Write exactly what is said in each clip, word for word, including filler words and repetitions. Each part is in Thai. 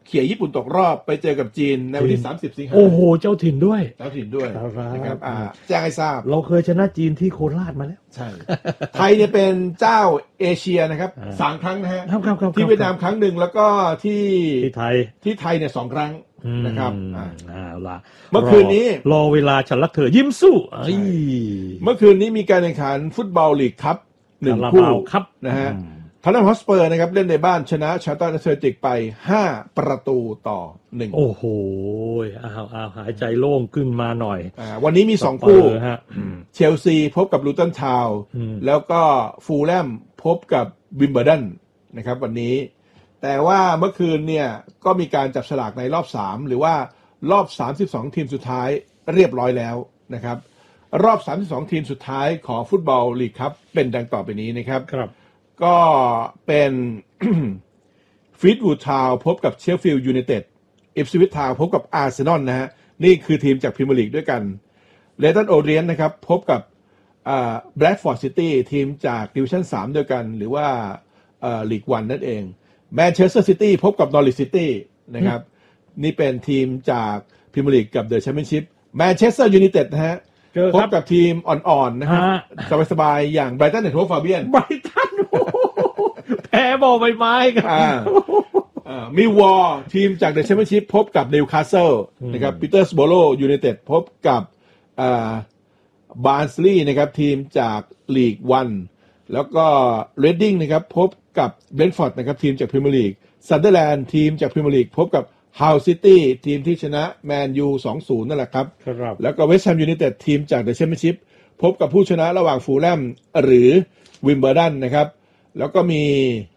เขี่ยญี่ปุ่นตกรอบไปเจอกับจีนในวันที่สามสิบสิงหาคมโอ้โหเจ้าถิ่นด้วยเจ้าถิ่นด้วยนะครับอ่าแจ้งให้ทราบเราเคยชนะจีนที่โคราชมาแล้วใช่ไทยเนี่ยเป็นเจ้าเอเชียนะครับสามครั้งนะฮะที่เวียดนามครั้งหนึ่งแล้วก็ที่ที่ไทยที่ไทยเนี่ยสองครั้งนะครับอ่าละเมื่อคืนนี้รอเวลาฉันรักเธอยิ้มสู้เมื่อคืนนี้มีการแข่งขันฟุตบอลลีกคัพหนึ่งคู่นะฮะท็อตแนมฮอตสเปอร์นะครับเล่นในบ้านชนะชาร์ตันแอตเลติกไปห้าประตูต่อหนึ่งโอ้โหอ้าวอ้าวหายใจโล่งขึ้นมาหน่อยอ่าวันนี้มีสองคู่เชลซีพบกับลูตันทาวน์แล้วก็ฟูลแลมพบกับวิมเบิลดันนะครับวันนี้แต่ว่าเมื่อคืนเนี่ยก็มีการจับฉลากในรอบสามหรือว่ารอบสามสิบสองทีมสุดท้ายเรียบร้อยแล้วนะครับรอบสามสิบสองทีมสุดท้ายของฟุตบอลลีกครับเป็นดังต่อไปนี้นะครับครับก็เป็น ฟีดวูดทาวน์พบกับเชฟฟิลด์ยูไนเต็ดอิปสวิชทาวน์พบกับอาร์เซนอลนะฮะนี่คือทีมจากพรีเมียร์ลีกด้วยกันเลตันโอเรียนต์นะครับพบกับอ่าแบรดฟอร์ดซิตี้ทีมจากดิวิชั่นสามด้วยกันหรือว่าอ่าลีกวันนั่นเองแมนเชสเตอร์ซิตี้พบกับนอริทซิตี้นะครับนี่เป็นทีมจากพรีเมียร์ลีกกับเดอะแชมเปี้ยนชิพแมนเชสเตอร์ยูไนเต็ดนะฮะพบกับทีมอ่อนๆนะครับสบายๆอย่างไบรตันแอนด์โฮฟาเบียนไบรตันแพ้บอลใบไม้ครับมีวอร์ทีมจากเดอะแชมเปี้ยนชิพพบกับนิวคาสเซิลนะครับปีเตอร์สโบโรยูไนเต็ดพบกับบาร์นส์ลีย์นะครับทีมจากลีกวันแล้วก็เรดดิ้งนะครับพบกับเบรนท์ฟอร์ดนะครับทีมจากพรีเมียร์ลีกซันเดอร์แลนด์ทีมจากพรีเมียร์ลีกพบกับฮาวซิตี้ทีมที่ชนะแมนยู สองศูนย์ นั่นแหละครับแล้วก็เวสต์แฮมยูไนเต็ดทีมจากเดอะแชมเปี้ยนชิพพบกับผู้ชนะระหว่างฟูลแลมหรือวิมเบิลดันนะครับแล้วก็มี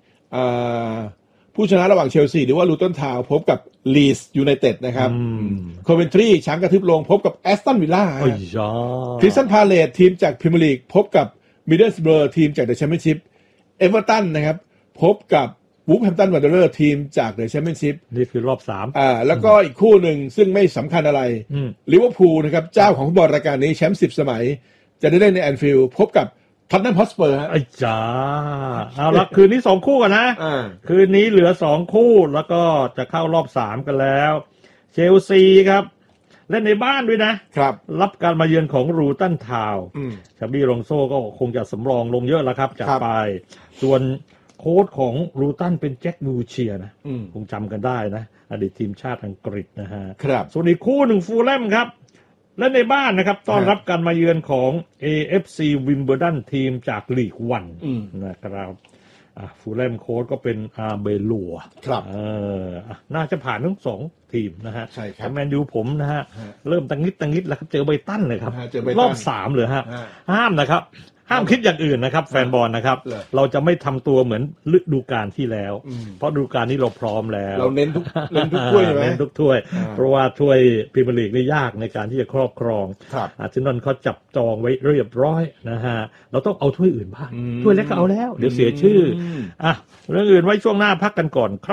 ผู้ชนะระหว่างเชลซีหรือว่าลูตันทาวน์พบกับลีดส์ยูไนเต็ดนะครับโคเวนทรีช้างกระทึบลงพบกับแอสตันวิลล่าคริสตัลพาเลซทีมจากพรีเมียร์ลีกพบกับมิดเดิลสเบอร์ทีมจากเดอะแชมเปี้ยนชิพเอเวอร์ตันนะครับพบกับวูฟแฮมป์ตันวันเดอร์ทีมจากเดอะแชมเปี้ยนชิพนี่คือรอบสามอ่าแล้วก็อีกคู่หนึ่งซึ่งไม่สำคัญอะไรลิเวอร์พูลนะครับเจ้าของฟุตบอลรายการนี้แชมป์สิบสมัยจะได้เล่นในแอนฟิลด์พบกับท็อตแนมฮอตสเปอร์ฮะไอ้จ้าเอาละคืนนี้สองคู่กันนะคืนนี้เหลือสองคู่แล้วก็จะเข้ารอบสามกันแล้วเชลซีครับเล่นในบ้านด้วยนะครับรับการมาเยือนของรูตันทาวน์ชาบี้ลงโซ่ก็คงจะสำรองลงเยอะแล้วครับจากไปส่วนโค้ชของรูตันเป็นแจ็คบูเชียนะคงจำกันได้นะอดีตทีมชาติอังกฤษนะฮะส่วนอีกคู่หนึ่งฟูลแลมครับและในบ้านนะครับต้อนรับการมาเยือนของ เอ เอฟ ซี Wimbledon ทีมจากลีกวันนะครับฟูลแลมโค้ชก็เป็นอาเบลัวครับเออน่าจะผ่านทั้งสองทีมนะฮะใช่ครับแมนยูผมนะฮะเริ่มตังนิดตังนิดแล้วครับเจอไบรตันเลยครับรอบสามเลยฮะห้ามนะครับห้ามคิดอย่างอื่นนะครับแฟนบอลนะครับเราจะไม่ทำตัวเหมือนฤดูกาลที่แล้วเพราะฤดูกาลนี้เราพร้อมแล้วเราเน้นทุกเน้นทุกถ้วยใช่ไหมเน้นทุกถ้วยเพราะว่าถ้วยพรีเมียร์ลีกนี่ยากในการที่จะครอบครองอาร์เซนอลเขาจับจองไว้เรียบร้อยนะฮะเราต้องเอาถ้วยอื่นบ้างถ้วยเล็กก็เอาแล้วเดี๋ยวเสียชื่ออ่ะเรื่องอื่นไว้ช่วงหน้าพักกันก่อนครับ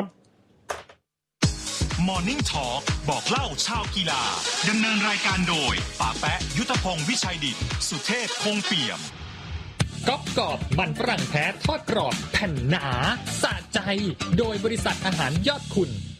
Morning Talk บอกเล่าชาวกีฬาดำเนินรายการโดยป๋าแปะยุทธพงศ์วิชัยดิษฐ์สุเทพคงเปี่ยมก๊อบกรอบมันฝรั่งแท้ทอดกรอบแผ่นหนาสะใจโดยบริษัทอาหารยอดคุณ